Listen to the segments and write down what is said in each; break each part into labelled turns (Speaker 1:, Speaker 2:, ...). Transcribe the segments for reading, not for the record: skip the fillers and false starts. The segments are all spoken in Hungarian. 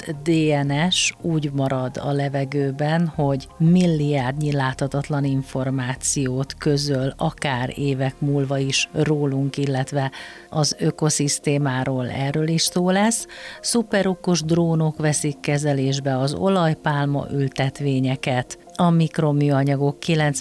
Speaker 1: elnyomott DNS úgy marad a levegőben, hogy milliárdnyi láthatatlan információt közöl akár évek múlva is rólunk, illetve az ökoszisztémáról, erről is szó lesz. Szuperokos drónok veszik kezelésbe az olajpálma ültetvényeket, a mikroműanyagok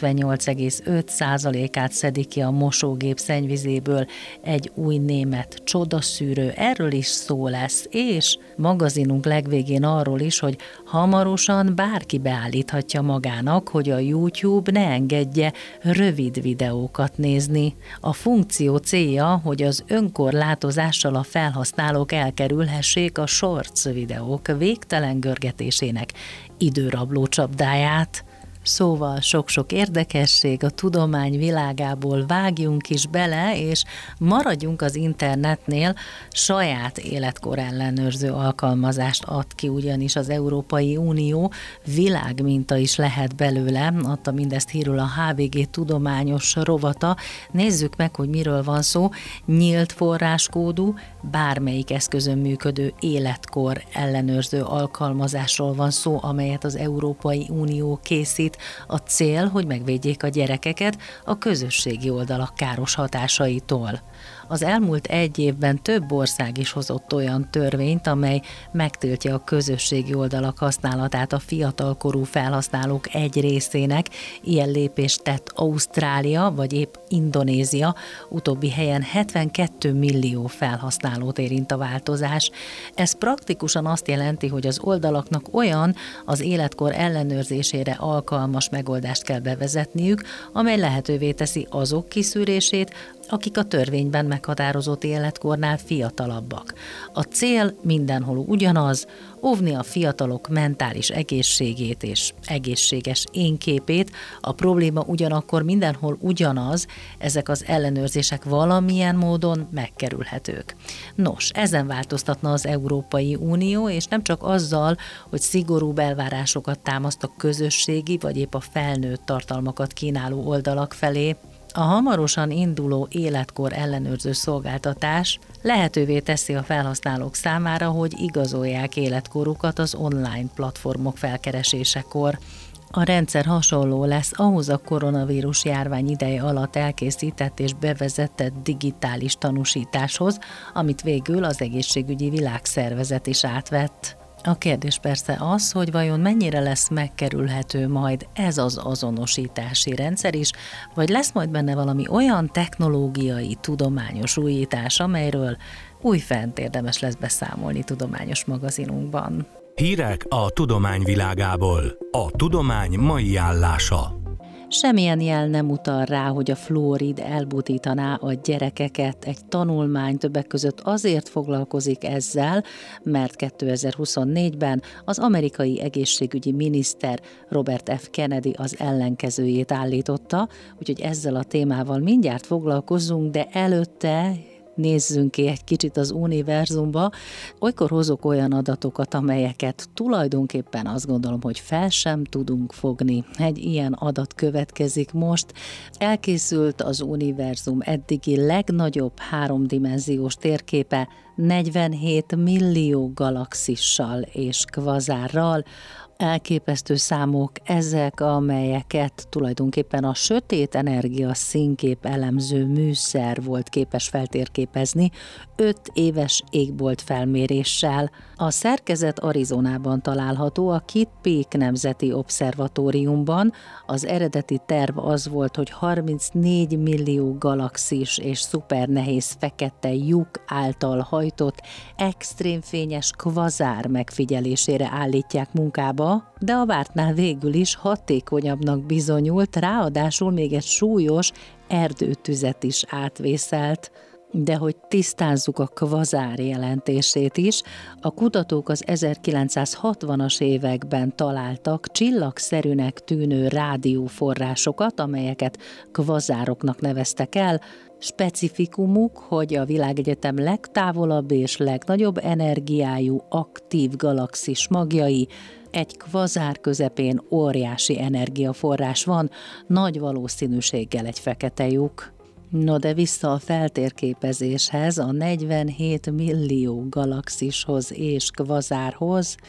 Speaker 1: 98,5%-át szedik ki a mosógép szennyvizéből egy új német csodaszűrő, erről is szó lesz, és magazinunk legvégén arról is, hogy hamarosan bárki beállíthatja magának, hogy a YouTube ne engedje rövid videókat nézni. A funkció célja, hogy az önkorlátozással a felhasználók elkerülhessék a shorts videók végtelen görgetésének időrabló csapdáját. Szóval sok-sok érdekesség a tudomány világából, vágjunk is bele, és maradjunk az internetnél. Saját életkor ellenőrző alkalmazást ad ki ugyanis az Európai Unió, világminta is lehet belőle, adta mindezt hírül a HVG tudományos rovata. Nézzük meg, hogy miről van szó. Nyílt forráskódú, bármelyik eszközön működő életkor ellenőrző alkalmazásról van szó, amelyet az Európai Unió készít. A cél, hogy megvédjék a gyerekeket a közösségi oldalak káros hatásaitól. Az elmúlt egy évben több ország is hozott olyan törvényt, amely megtiltja a közösségi oldalak használatát a fiatalkorú felhasználók egy részének. Ilyen lépést tett Ausztrália, vagy épp Indonézia, utóbbi helyen 72 millió felhasználót érint a változás. Ez praktikusan azt jelenti, hogy az oldalaknak olyan az életkor ellenőrzésére alkalmas megoldást kell bevezetniük, amely lehetővé teszi azok kiszűrését, akik a törvényben meghatározott életkornál fiatalabbak. A cél mindenhol ugyanaz, óvni a fiatalok mentális egészségét és egészséges énképét. A probléma ugyanakkor mindenhol ugyanaz, ezek az ellenőrzések valamilyen módon megkerülhetők. Nos, ezen változtatna az Európai Unió, és nem csak azzal, hogy szigorúbb elvárásokat támaszt a közösségi vagy épp a felnőtt tartalmakat kínáló oldalak felé. A hamarosan induló életkor ellenőrző szolgáltatás lehetővé teszi a felhasználók számára, hogy igazolják életkorukat az online platformok felkeresésekor. A rendszer hasonló lesz ahhoz a koronavírus járvány ideje alatt elkészített és bevezetett digitális tanúsításhoz, amit végül az Egészségügyi Világszervezet is átvett. A kérdés persze az, hogy vajon mennyire lesz megkerülhető majd ez az azonosítási rendszer is, vagy lesz majd benne valami olyan technológiai, tudományos újítás, amelyről újfent érdemes lesz beszámolni tudományos magazinunkban.
Speaker 2: Hírek a tudomány világából. A tudomány mai állása.
Speaker 1: Semmilyen jel nem utal rá, hogy a fluorid elbutítaná a gyerekeket. Egy tanulmány többek között azért foglalkozik ezzel, mert 2024-ben az amerikai egészségügyi miniszter Robert F. Kennedy az ellenkezőjét állította, úgyhogy ezzel a témával mindjárt foglalkozzunk, de előtte nézzünk ki egy kicsit az univerzumba. Olykor hozok olyan adatokat, amelyeket tulajdonképpen azt gondolom, hogy fel sem tudunk fogni. Egy ilyen adat következik most. Elkészült az univerzum eddigi legnagyobb háromdimenziós térképe 47 millió galaxissal és kvazárral. Elképesztő számok ezek, amelyeket tulajdonképpen a sötét energia színkép elemző műszer volt képes feltérképezni 5 éves égbolt felméréssel. A szerkezet Arizonában található, a Kitt Peak Nemzeti Obszervatóriumban. Az eredeti terv az volt, hogy 34 millió galaxis és szupernehéz fekete lyuk által hajtott extrém fényes kvazár megfigyelésére állítják munkába, de a vártnál végül is hatékonyabbnak bizonyult, ráadásul még egy súlyos erdőtüzet is átvészelt. De hogy tisztázzuk a kvazár jelentését is, a kutatók az 1960-as években találtak csillagszerűnek tűnő rádióforrásokat, amelyeket kvazároknak neveztek el. Specifikumuk, hogy a világegyetem legtávolabb és legnagyobb energiájú aktív galaxis magjai. Egy kvazár közepén óriási energiaforrás van, nagy valószínűséggel egy fekete lyuk. No de vissza a feltérképezéshez, a 47 millió galaxishoz és kvazárhoz.